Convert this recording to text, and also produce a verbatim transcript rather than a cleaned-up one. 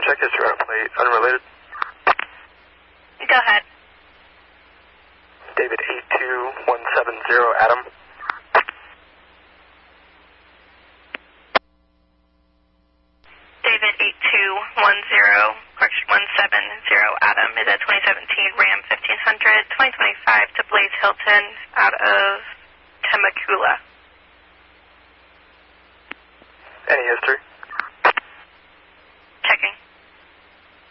check history on a plate, unrelated. Go ahead. David eight two one seven zero, Adam. David eight two one zero, correction one seven zero, Adam is a twenty seventeen Ram fifteen hundred, twenty twenty-five to Blaze Hilton out of Temecula. Any history?